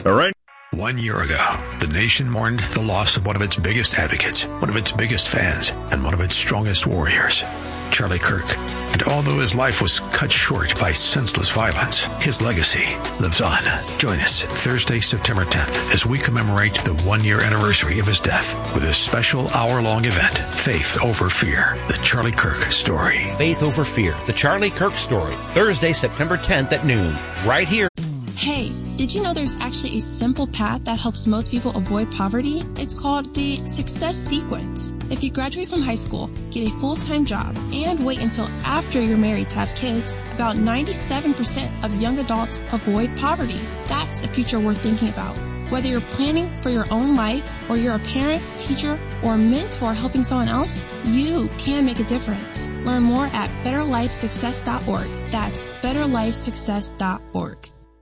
All right. 1 year ago, the nation mourned the loss of one of its biggest advocates, one of its biggest fans, and one of its strongest warriors, Charlie Kirk. And although his life was cut short by senseless violence, his legacy lives on. Join us Thursday, September 10th, as we commemorate the 1 year anniversary of his death with a special hour-long event, Faith Over Fear, the Charlie Kirk Story. Faith Over Fear, the Charlie Kirk Story, Thursday, September 10th at noon, right here. Hey, did you know there's actually a simple path that helps most people avoid poverty? It's called the Success Sequence. If you graduate from high school, get a full-time job, and wait until after you're married to have kids, about 97% of young adults avoid poverty. That's a future worth thinking about. Whether you're planning for your own life, or you're a parent, teacher, or mentor helping someone else, you can make a difference. Learn more at betterlifesuccess.org. That's betterlifesuccess.org.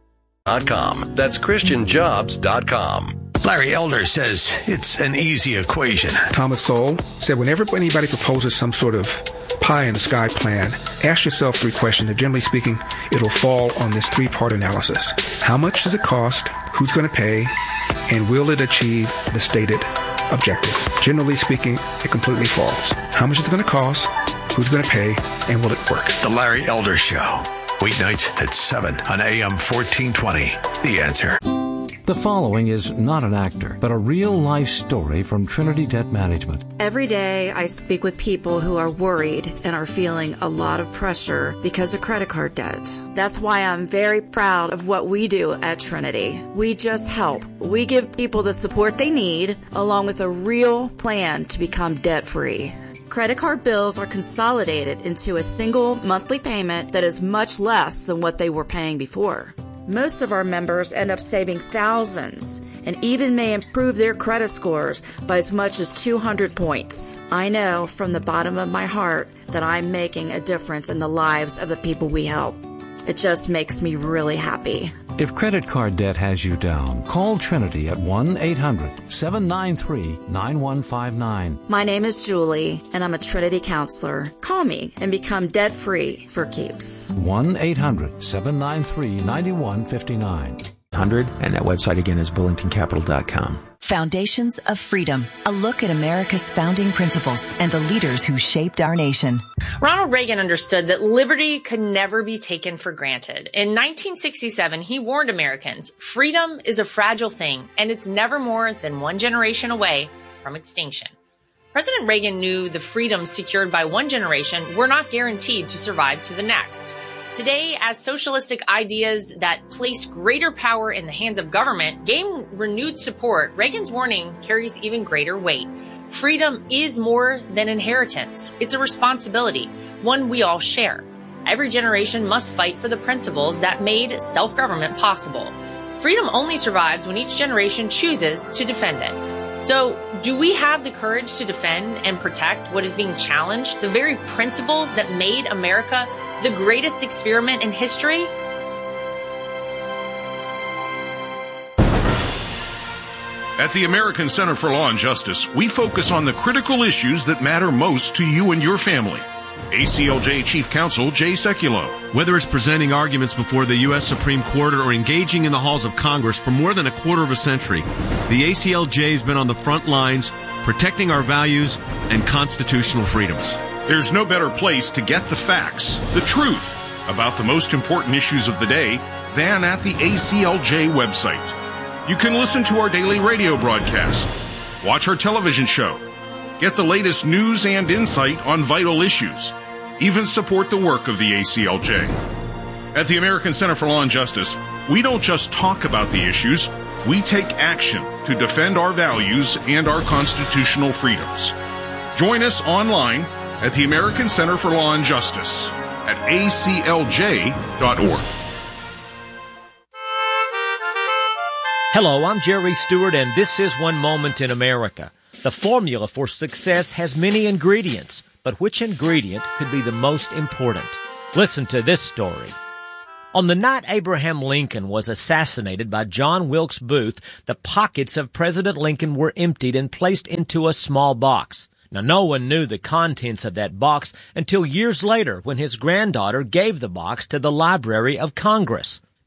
That's ChristianJobs.com. Larry Elder says it's an easy equation. Thomas Sowell said whenever anybody proposes some sort of pie-in-the-sky plan, ask yourself 3 questions, and generally speaking, it'll fall on this 3-part analysis. How much does it cost? Who's going to pay? And will it achieve the stated objective? Generally speaking, it completely falls. How much is it going to cost? Who's going to pay? And will it work? The Larry Elder Show. Weeknights at 7 on AM 1420. The Answer. The following is not an actor, but a real-life story from Trinity Debt Management. Every day I speak with people who are worried and are feeling a lot of pressure because of credit card debt. That's why I'm very proud of what we do at Trinity. We just help. We give people the support they need, along with a real plan to become debt-free. Credit card bills are consolidated into a single monthly payment that is much less than what they were paying before. Most of our members end up saving thousands and even may improve their credit scores by as much as 200 points. I know from the bottom of my heart that I'm making a difference in the lives of the people we help. It just makes me really happy. If credit card debt has you down, call Trinity at 1-800-793-9159. My name is Julie, and I'm a Trinity counselor. Call me and become debt-free for keeps. 1-800-793-9159. And that website again is BullingtonCapital.com. Foundations of Freedom, a look at America's founding principles and the leaders who shaped our nation. Ronald Reagan understood that liberty could never be taken for granted. In 1967, he warned Americans, freedom is a fragile thing, and it's never more than one generation away from extinction. President Reagan knew the freedoms secured by one generation were not guaranteed to survive to the next. Today, as socialistic ideas that place greater power in the hands of government gain renewed support, Reagan's warning carries even greater weight. Freedom is more than inheritance. It's a responsibility, one we all share. Every generation must fight for the principles that made self-government possible. Freedom only survives when each generation chooses to defend it. So, do we have the courage to defend and protect what is being challenged, the very principles that made America the greatest experiment in history? At the American Center for Law and Justice, we focus on the critical issues that matter most to you and your family. ACLJ Chief Counsel Jay Sekulow. Whether it's presenting arguments before the U.S. Supreme Court or engaging in the halls of Congress for more than a quarter of a century, the ACLJ has been on the front lines protecting our values and constitutional freedoms. There's no better place to get the facts, the truth, about the most important issues of the day than at the ACLJ website. You can listen to our daily radio broadcast, watch our television show, get the latest news and insight on vital issues, even support the work of the ACLJ. At the American Center for Law and Justice, we don't just talk about the issues, we take action to defend our values and our constitutional freedoms. Join us online at the American Center for Law and Justice at aclj.org. Hello, I'm Jerry Stewart, and this is One Moment in America. The formula for success has many ingredients, but which ingredient could be the most important? Listen to this story. On the night Abraham Lincoln was assassinated by John Wilkes Booth, the pockets of President Lincoln were emptied and placed into a small box. Now, no one knew the contents of that box until years later when his granddaughter gave the box to the Library of Congress.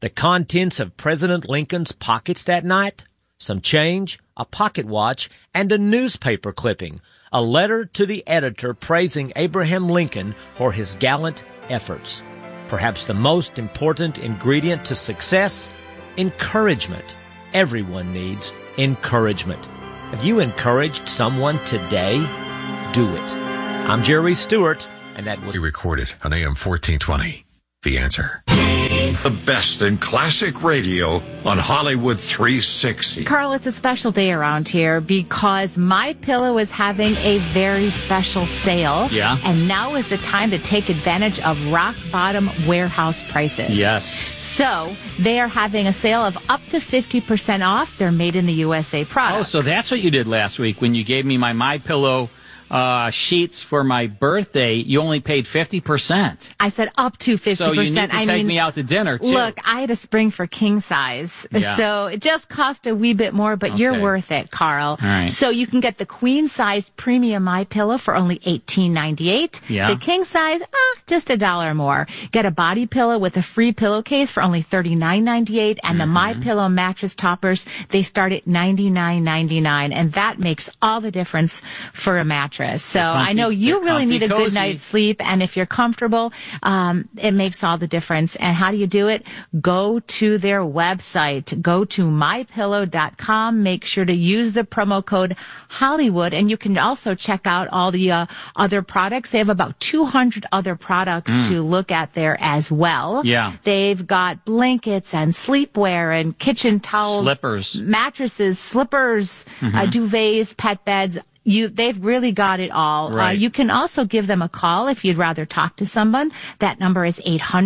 The contents of President Lincoln's pockets that night? Some change, a pocket watch, and a newspaper clipping. A letter to the editor praising Abraham Lincoln for his gallant efforts. Perhaps the most important ingredient to success? Encouragement. Everyone needs encouragement. Have you encouraged someone today? Do it. I'm Jerry Stewart, and that was recorded on AM 1420. The Answer. The best in classic radio on Hollywood 360. Carl, it's a special day around here because MyPillow is having a very special sale. Yeah. And now is the time to take advantage of rock bottom warehouse prices. Yes. So they are having a sale of up to 50% off their made in the USA products. Oh, so that's what you did last week when you gave me my MyPillow sheets for my birthday. You only paid 50%. I said up to 50%. So you need to take me out to dinner, too. Look, I had a spring for king size. Yeah. So it just cost a wee bit more, but you're worth it, Carl. All right. So you can get the queen size premium MyPillow for only $18.98. Yeah. The king size, just $1 more. Get a body pillow with a free pillowcase for only $39.98. And the MyPillow mattress toppers, they start at $99.99. And that makes all the difference for a mattress. So I know you really need a good night's sleep, and if you're comfortable, it makes all the difference. And how do you do it? Go to their website. Go to mypillow.com. Make sure to use the promo code Hollywood, and you can also check out all the other products. They have about 200 other products to look at there as well. Yeah. They've got blankets and sleepwear and kitchen towels, slippers, mattresses, slippers, duvets, pet beds. They've really got it all. Right. You can also give them a call if you'd rather talk to someone. That number is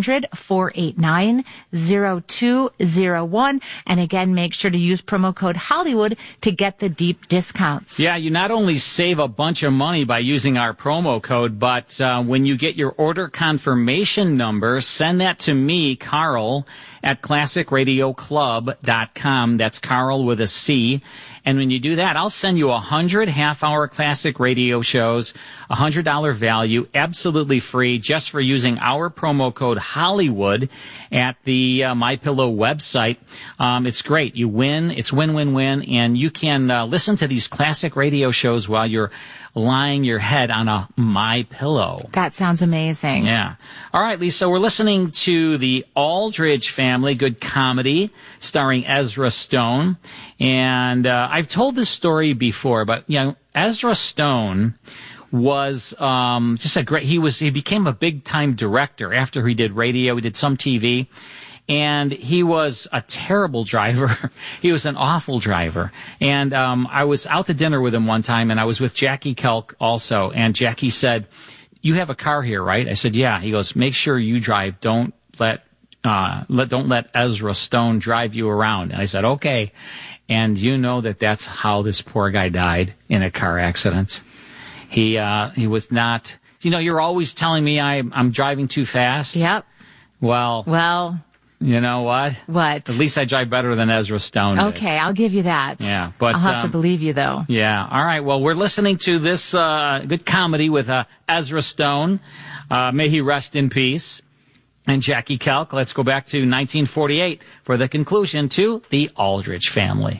800-489-0201. And again, make sure to use promo code Hollywood to get the deep discounts. Yeah, you not only save a bunch of money by using our promo code, but when you get your order confirmation number, send that to me, Carl, at classicradioclub.com. That's Carl with a C. And when you do that, I'll send you 100 half-hour classic radio shows, $100 value, absolutely free, just for using our promo code Hollywood at the MyPillow website. It's great. You win. It's win-win-win. And you can listen to these classic radio shows while you're lying your head on a MyPillow. That sounds amazing. Yeah. All right, Lisa, we're listening to the Aldridge Family, good comedy, starring Ezra Stone. And I've told this story before, but, Ezra Stone was just a great, he became a big-time director after he did radio. He did some TV. And he was a terrible driver. He was an awful driver. And I was out to dinner with him one time, and I was with Jackie Kelk also. And Jackie said, "You have a car here, right?" I said, "Yeah." He goes, "Make sure you drive. Don't let Ezra Stone drive you around." And I said, "Okay." And you know that's how this poor guy died, in a car accident. He was not. You're always telling me I'm driving too fast. Yep. Well. You know what? What? At least I drive better than Ezra Stone did. Okay, I'll give you that. Yeah, but I'll have to believe you, though. Yeah. All right. Well, we're listening to this good comedy with Ezra Stone. May he rest in peace. And Jackie Kelk. Let's go back to 1948 for the conclusion to the Aldridge Family.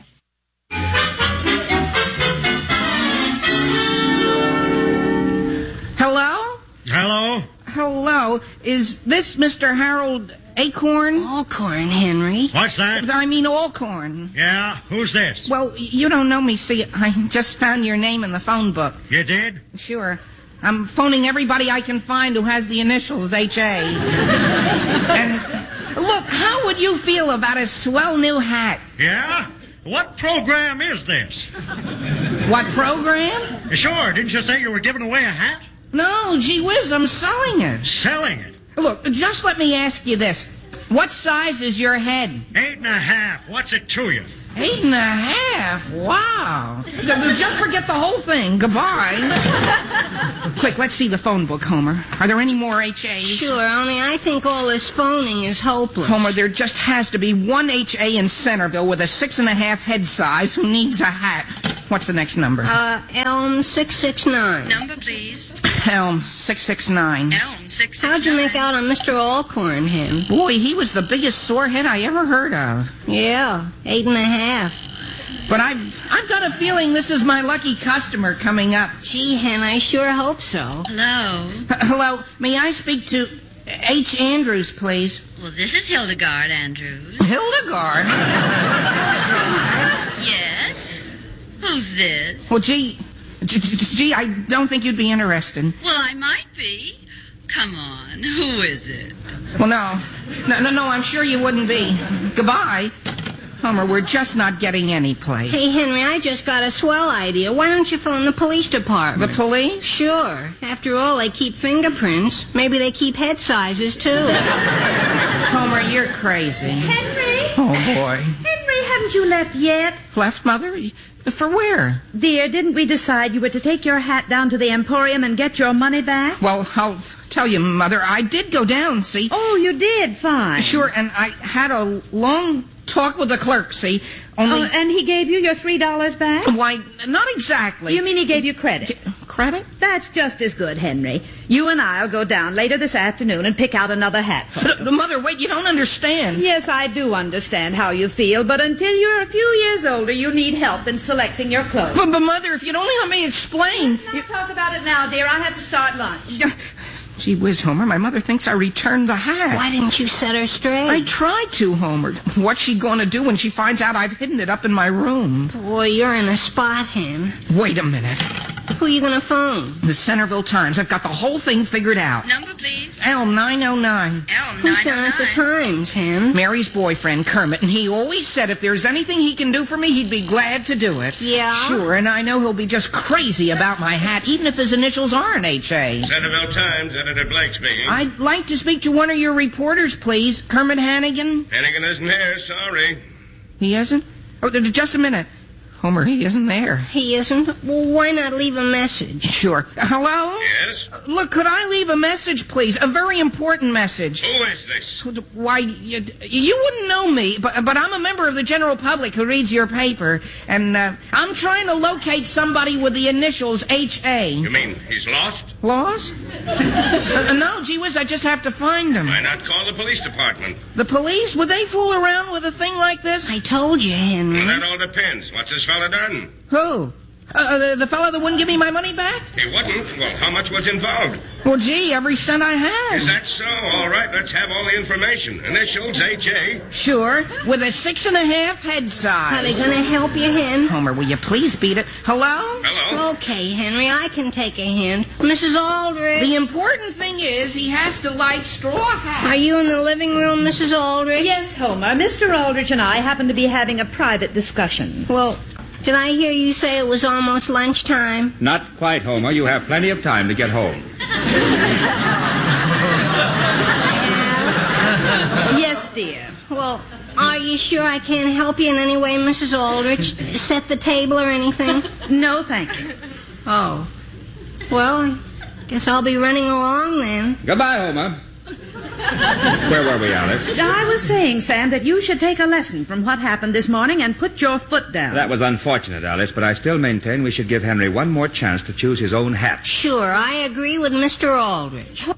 Hello? Hello? Hello. Is this Mr. Harold Acorn? Alcorn, Henry. What's that? I mean Alcorn. Yeah? Who's this? Well, you don't know me. See, I just found your name in the phone book. You did? Sure. I'm phoning everybody I can find who has the initials H.A. And look, how would you feel about a swell new hat? Yeah? What program is this? What program? Sure. Didn't you say you were giving away a hat? No, gee whiz, I'm selling it. Selling it? Look, just let me ask you this. What size is your head? 8.5. What's it to you? 8.5? Wow. Just forget the whole thing. Goodbye. Quick, let's see the phone book, Homer. Are there any more H.A.s? Sure, only I think all this phoning is hopeless. Homer, there just has to be one H.A. in Centerville with a 6.5 head size who needs a hat. What's the next number? Elm 669. Number, please. Elm 669. Elm 669. How'd you make out on Mr. Alcorn, Hen? Boy, he was the biggest sorehead I ever heard of. Yeah, 8.5. But I've got a feeling this is my lucky customer coming up. Gee, Hen, I sure hope so. Hello. Hello, may I speak to H. Andrews, please? Well, this is Hildegard Andrews. Hildegard? Yes? Who's this? Well, gee, I don't think you'd be interested. Well, I might be. Come on, who is it? Well, no, I'm sure you wouldn't be. Goodbye. Homer, we're just not getting any place. Hey, Henry, I just got a swell idea. Why don't you phone the police department? The police? Sure. After all, they keep fingerprints. Maybe they keep head sizes, too. Homer, you're crazy. Henry? Oh, boy. Henry, haven't you left yet? Left, Mother? For where? Dear, didn't we decide you were to take your hat down to the Emporium and get your money back? Well, I'll tell you, Mother, I did go down, see? Oh, you did? Fine. Sure, and I had a long talk with the clerk, see? Only... Oh, and he gave you your $3 back? Why, not exactly. You mean he gave you credit? Credit? That's just as good, Henry. You and I'll go down later this afternoon and pick out another hat for you. Mother, wait, you don't understand. Yes, I do understand how you feel, but until you're a few years older, you need help in selecting your clothes. But Mother, if you'd only let me explain... Let's not talk about it now, dear. I have to start lunch. Gee whiz, Homer, my mother thinks I returned the hat. Why didn't you set her straight? I tried to, Homer. What's she going to do when she finds out I've hidden it up in my room? Boy, you're in a spot, Hen. Wait a minute. Who are you going to phone? The Centerville Times. I've got the whole thing figured out. Number, please. Elm 909. Elm Who's 909. down at the Times, Hen? Mary's boyfriend, Kermit, and he always said if there's anything he can do for me, he'd be glad to do it. Yeah? Sure, and I know he'll be just crazy about my hat, even if his initials aren't H.A. Centerville Times, Editor Blake speaking. I'd like to speak to one of your reporters, please. Kermit Hannigan? Hannigan isn't here, sorry. He isn't? Oh, just a minute. Homer, he isn't there. He isn't? Well, why not leave a message? Sure. Hello? Yes? Look, could I leave a message, please? A very important message. Who is this? Why, you wouldn't know me, but I'm a member of the general public who reads your paper, and I'm trying to locate somebody with the initials H.A. You mean he's lost? Lost? No, gee whiz, I just have to find him. Why not call the police department? The police? Would they fool around with a thing like this? I told you, Henry. Well, that all depends. What's this fella done? Who? The fellow that wouldn't give me my money back? He wouldn't? Well, how much was involved? Well, gee, every cent I had. Is that so? All right, let's have all the information. Initials, H.A. Sure, with a 6.5 head size. Are they going to help you, Hen? Homer, will you please beat it? Hello? Hello? Okay, Henry, I can take a hint. Mrs. Aldrich. The important thing is he has to like straw hats. Are you in the living room, Mrs. Aldrich? Yes, Homer. Mr. Aldrich and I happen to be having a private discussion. Well, did I hear you say it was almost lunchtime? Not quite, Homer. You have plenty of time to get home. Yes, dear. Well, are you sure I can't help you in any way, Mrs. Aldrich? Set the table or anything? No, thank you. Oh. Well, I guess I'll be running along then. Goodbye, Homer. Where were we, Alice? I was saying, Sam, that you should take a lesson from what happened this morning and put your foot down. That was unfortunate, Alice, but I still maintain we should give Henry one more chance to choose his own hat. Sure, I agree with Mr. Aldrich.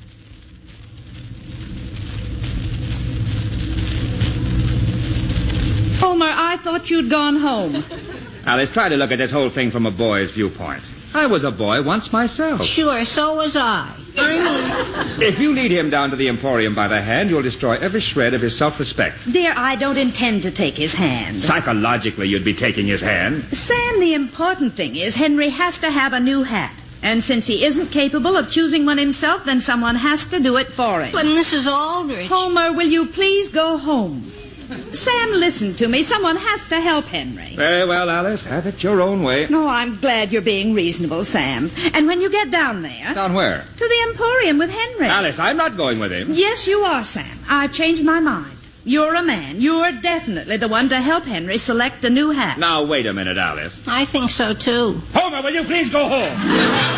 Homer, I thought you'd gone home. Alice, try to look at this whole thing from a boy's viewpoint. I was a boy once myself. Sure, so was I. If you lead him down to the Emporium by the hand, you'll destroy every shred of his self-respect. Dear, I don't intend to take his hand. Psychologically, you'd be taking his hand. Sam, the important thing is Henry has to have a new hat. And since he isn't capable of choosing one himself, then someone has to do it for him. But Mrs. Aldrich... Homer, will you please go home? Sam, listen to me. Someone has to help Henry. Very well, Alice. Have it your own way. No, I'm glad you're being reasonable, Sam. And when you get down there... Down where? To the Emporium with Henry. Alice, I'm not going with him. Yes, you are, Sam. I've changed my mind. You're a man. You're definitely the one to help Henry select a new hat. Now, wait a minute, Alice. I think so, too. Homer, will you please go home?